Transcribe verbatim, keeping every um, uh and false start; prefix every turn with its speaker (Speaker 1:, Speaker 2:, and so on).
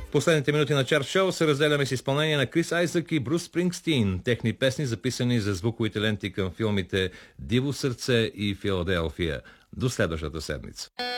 Speaker 1: Последните минути на Чарт Шоу се разделяме с изпълнение на Крис Айзък и Брус Спрингстин. Техни песни, записани за звуковите ленти към филмите Диво сърце и Филаделфия. До следващата седмица.